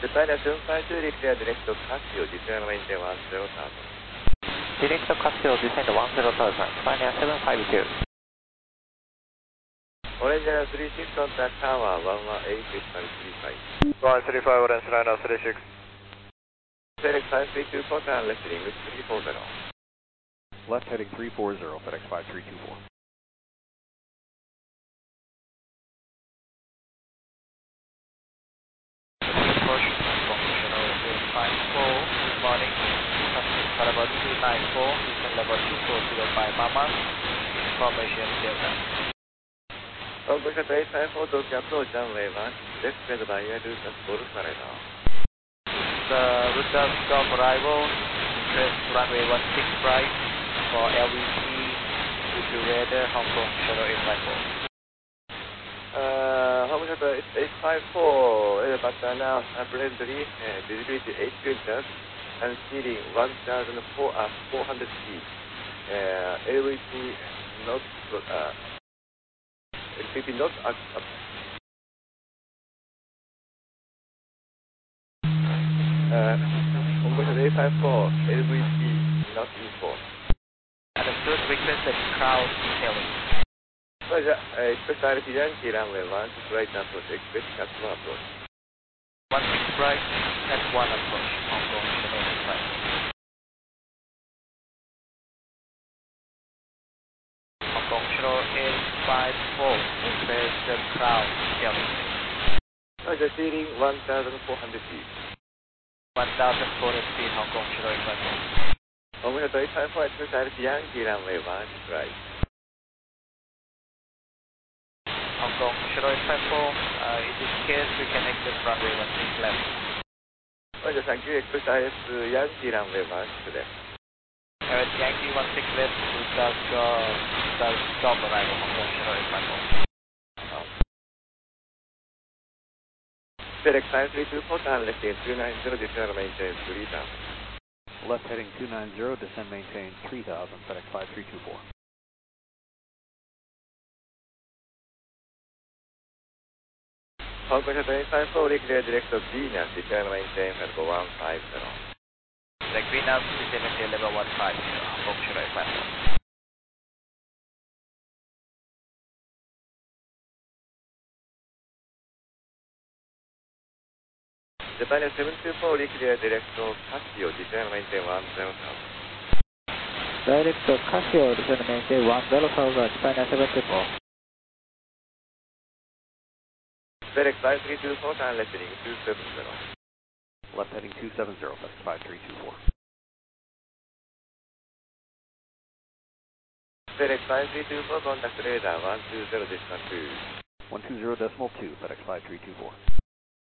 Japan Assume 52, declare direct Casio, descend maintain 10,000. Direct Casio, descend 10,000, Japan 752. Orange 36, contact tower 118, 35. 135, Orange Liner 36. FedEx 532, Potan, left heading 340. Left heading 340, FedEx 5324. Push, functional 54, good morning. Customer level 294, descend level 2405 Mama. Information Delta. Contact 854 to approach runway 1, left side by air route as full corridor. The route of stop arrival, press runway 16 right for LVC, to radar, Hong Kong, Shadow 854. Hong Kong 854, but now presently visibility 8 kilometers and ceiling 1,400 feet. LVC not LVC not up. Hong Kong 854, LVC not enforced. Understood, requested crowd detailing. Expect RT Yankee runway 16 right approach, expect customer approach. 16 right, that's 1 approach, Hong Kong, Shadow 854. Hong Kong, Shadow 854, request the crowd detailing. Ceiling 1,400 feet. 1,400 feet, Hong Kong, Shadow 854. Hong Kong 854, expect RT Yankee runway 16 right. Hong Kong, Shadow 854, in this case, we can exit runway 16 left. Thank you, expect IS Yankee runway 16 left. Alright, Yankee 16 left, does stop arrival, Hong Kong, Shadow 854. FedEx 532, Potan, left heading 290, descend maintain 3,000. Left heading 290, descend maintain 3000, FedEx 5324. Hong Kong 854, declare direct Venus, descend maintain level 150. The greenhouse descend maintain level 150, Hong Kong, Shadow 854. Japan 724, declare direct Casio, descend maintain 10,000. Direct Casio, descend maintain 10,000, Japan 724. FedEx 532, Potan, left heading 270. Left heading 270, FedEx 5324. FedEx 532, contact radar 120.2. 120.2, FedEx 5324.